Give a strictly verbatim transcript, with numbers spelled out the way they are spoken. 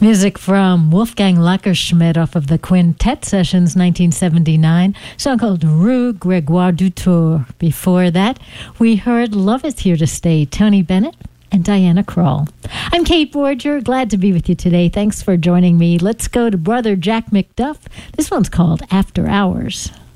Music from Wolfgang Lackerschmidt off of the Quintet Sessions nineteen seventy-nine, song called Rue Grégoire du Tour. Before that, we heard Love Is Here to Stay, Tony Bennett and Diana Krall. I'm Kate Borger, glad to be with you today. Thanks for joining me. Let's go to Brother Jack McDuff. This one's called After Hours.